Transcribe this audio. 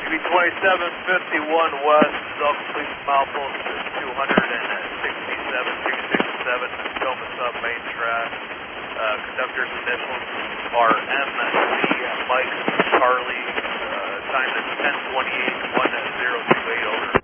be 2751 West, South Police Milepost 267, 267, Sub Main Track. Conductor's initials are MC, Mike, Charlie. Time is 10:28, 1028, over.